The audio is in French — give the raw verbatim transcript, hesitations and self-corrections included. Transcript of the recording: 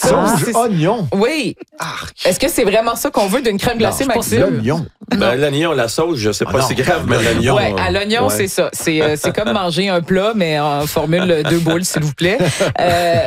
ça. Sauge, C'est- oignon. Oui. Est-ce que c'est vraiment ça qu'on veut d'une crème glacée, Non, c'est pas Maxime? l'oignon. Ben, l'oignon, la sauce, je sais Ah pas non. si grave, mais l'oignon. Ouais, à l'oignon, ouais. c'est ça. C'est, euh, c'est comme manger un plat, mais en formule deux boules, s'il vous plaît. Euh,